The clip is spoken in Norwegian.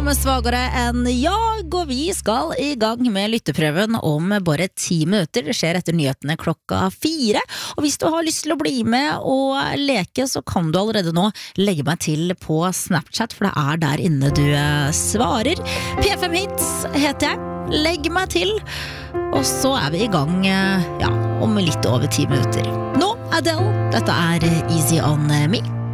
med svagere enn jag, og vi skal i gang med lytteprøven om bare 10 minutter. Det skjer etter nyhetene 4:00, og hvis du har lyst til å bli med og leke, så kan du allerede nå legge meg til på Snapchat, for det er der inne du svarer. P5 Hits heter jeg. Legg meg til, og så er vi i gang om litt over 10 minutter. Nå, Adele, dette er Easy On Me.